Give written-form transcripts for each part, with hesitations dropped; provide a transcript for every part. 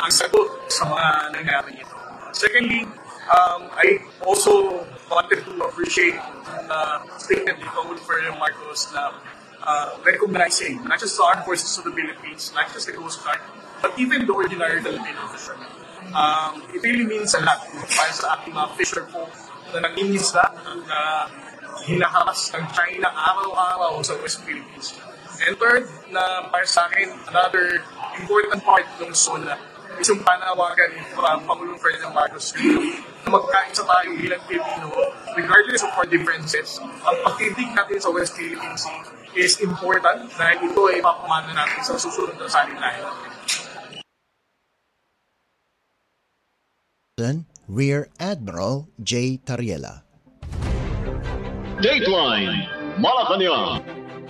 ang sagot sa mga nangyari ito. Secondly, I also wanted to appreciate the statement ni Pangulong Ferdinand Marcos na recognizing not just the armed forces of the Philippines, not just the Coast Guard, but even the ordinary Filipino fishermen. It really means a lot para sa ating mga fisher folk na nangingisda na hinaharas ng China araw-araw sa West Philippines. And third, na para sa akin, another important part ng zona is yung panawagan ni Pangulong Ferdinand Marcos na magkaisa tayo bilang Pilipino regardless of our differences. Ang pagtitig natin sa West Philippine Sea is important dahil ito ay mapamana natin sa susunod na salinayan. Rear Admiral J. Tariela. Dateline Malacanang.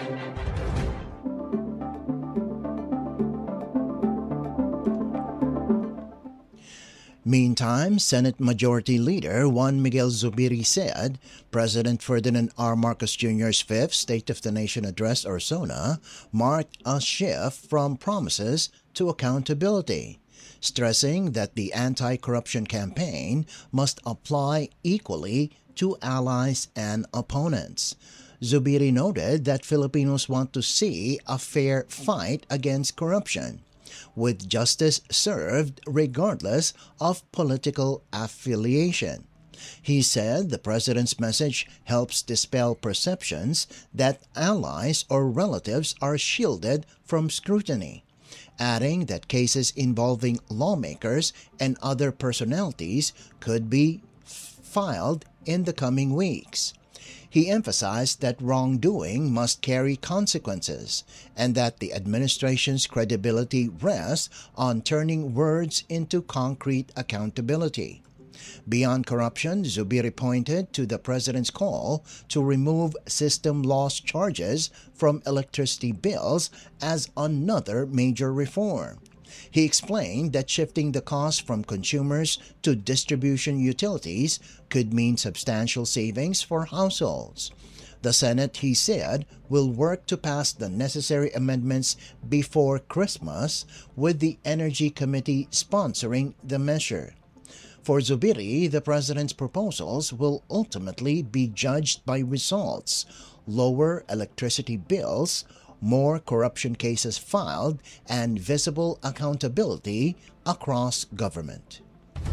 Meantime, Senate Majority Leader Juan Miguel Zubiri said President Ferdinand R. Marcos Jr.'s fifth State of the Nation address or SONA marked a shift from promises to accountability, stressing that the anti-corruption campaign must apply equally to allies and opponents. Zubiri noted that Filipinos want to see a fair fight against corruption, with justice served regardless of political affiliation. He said the president's message helps dispel perceptions that allies or relatives are shielded from scrutiny, adding that cases involving lawmakers and other personalities could be filed in the coming weeks. He emphasized that wrongdoing must carry consequences and that the administration's credibility rests on turning words into concrete accountability. Beyond corruption, Zubiri pointed to the president's call to remove system loss charges from electricity bills as another major reform. He explained that shifting the cost from consumers to distribution utilities could mean substantial savings for households. The Senate, he said, will work to pass the necessary amendments before Christmas, with the Energy Committee sponsoring the measure. For Zubiri, the president's proposals will ultimately be judged by results: lower electricity bills, more corruption cases filed, and visible accountability across government.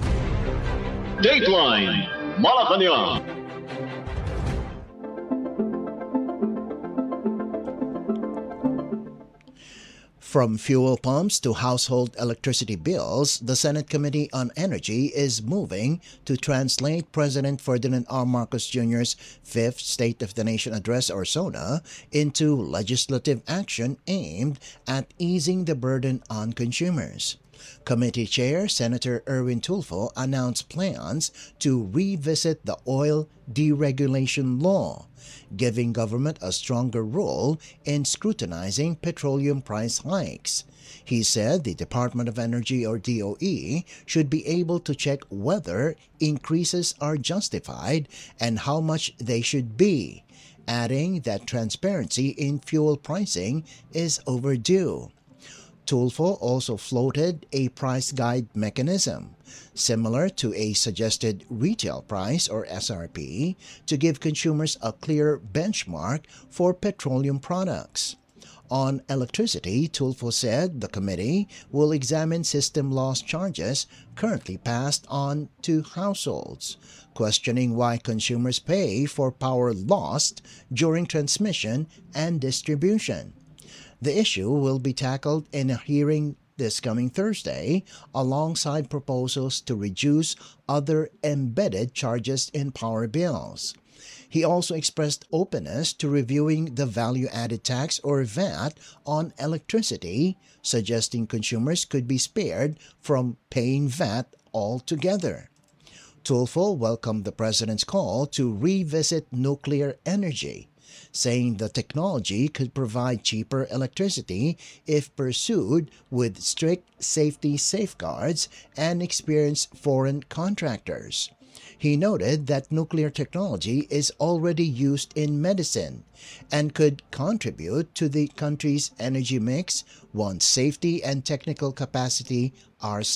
Dateline Malacanang. From fuel pumps to household electricity bills, the Senate Committee on Energy is moving to translate President Ferdinand R. Marcos Jr.'s fifth State of the Nation address or SONA into legislative action aimed at easing the burden on consumers. Committee Chair Senator Erwin Tulfo announced plans to revisit the oil deregulation law, giving government a stronger role in scrutinizing petroleum price hikes. He said the Department of Energy or DOE should be able to check whether increases are justified and how much they should be, adding that transparency in fuel pricing is overdue. Tulfo also floated a price guide mechanism, similar to a suggested retail price or SRP, to give consumers a clear benchmark for petroleum products. On electricity, Tulfo said the committee will examine system loss charges currently passed on to households, questioning why consumers pay for power lost during transmission and distribution. The issue will be tackled in a hearing this coming Thursday, alongside proposals to reduce other embedded charges in power bills. He also expressed openness to reviewing the value-added tax or VAT on electricity, suggesting consumers could be spared from paying VAT altogether. Tulfo welcomed the president's call to revisit nuclear energy, saying the technology could provide cheaper electricity if pursued with strict safety safeguards and experienced foreign contractors. He noted that nuclear technology is already used in medicine and could contribute to the country's energy mix once safety and technical capacity are